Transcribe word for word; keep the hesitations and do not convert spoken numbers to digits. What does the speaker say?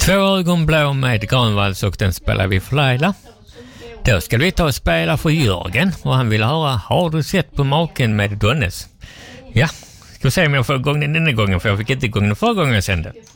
Två ögonblå med Granvalls och den spelar vi för Laila. Då ska vi ta och spela för Jörgen och han vill höra Har du sett på maken med Donnes? Ja, ska vi se om jag får igång den denna gången för jag fick inte igång den förra gången jag sände.